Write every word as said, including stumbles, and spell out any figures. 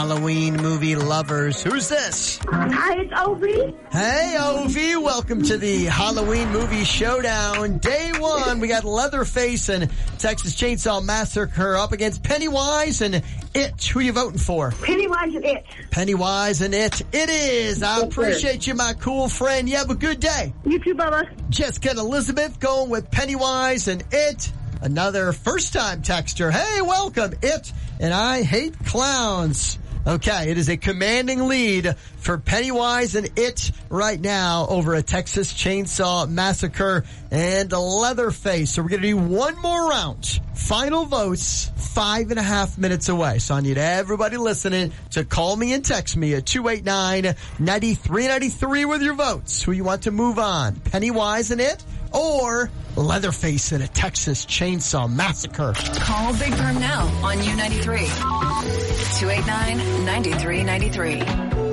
Halloween movie lovers. Who's this? Hi, it's Ovi. Hey, Ovi. Welcome to the Halloween movie showdown. Day one, we got Leatherface and Texas Chainsaw Massacre up against Pennywise and It. Who you voting for? Pennywise and It. Pennywise and It. It is. I appreciate you, my cool friend. You have a good day. You too, Bubba. Jessica and Elizabeth going with Pennywise and It. Another first-time texter. Hey, welcome. It and I hate clowns. Okay, it is a commanding lead for Pennywise and It right now over a Texas Chainsaw Massacre and Leatherface. So we're going to do one more round. Final votes, five and a half minutes away. So I need everybody listening to call me and text me at two eight nine, nine three nine three with your votes. Who you want to move on, Pennywise and It or Leatherface in a Texas Chainsaw Massacre? Call Big Perm now on U ninety-three. two eight nine, nine three nine three.